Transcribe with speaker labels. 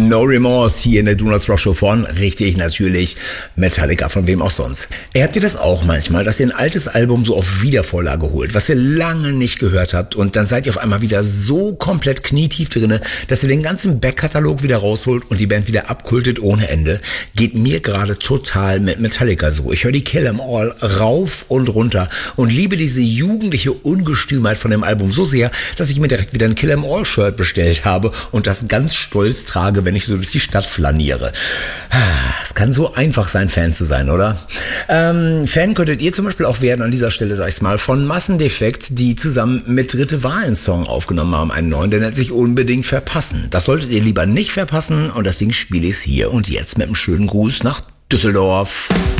Speaker 1: No Remorse hier in der Do Not Rock Show von, richtig natürlich, Metallica, von wem auch sonst. Habt ihr das auch manchmal, dass ihr ein altes Album so auf Wiedervorlage holt, was ihr lange nicht gehört habt und dann seid ihr auf einmal wieder so komplett knietief drinne, dass ihr den ganzen Backkatalog wieder rausholt und die Band wieder abkultet ohne Ende? Geht mir gerade total mit Metallica so. Ich höre die Kill 'Em All rauf und runter und liebe diese jugendliche Ungestümheit von dem Album so sehr, dass ich mir direkt wieder ein Kill 'Em All Shirt bestellt habe und das ganz stolz trage, wenn ich so durch die Stadt flaniere. Es kann so einfach sein, Fan zu sein, oder? Fan könntet ihr zum Beispiel auch werden, an dieser Stelle sag ich's mal, von Massendefekt, die zusammen mit Dritte Wahl einen Song aufgenommen haben, einen neuen, der nennt sich Unbedingt Verpassen. Das solltet ihr lieber nicht verpassen und deswegen spiele ich's hier und jetzt mit einem schönen Gruß nach Düsseldorf.